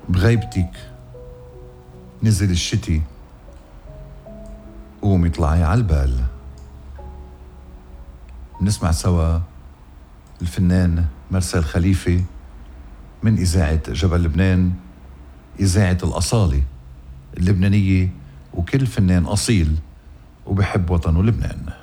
بغيبتك نزل الشتي، قومي اطلعي عالبال. نسمع سوا الفنان مرسال خليفة من إذاعة جبل لبنان، إذاعة الأصالة اللبنانية، وكل فنان أصيل وبحب وطنه لبنان.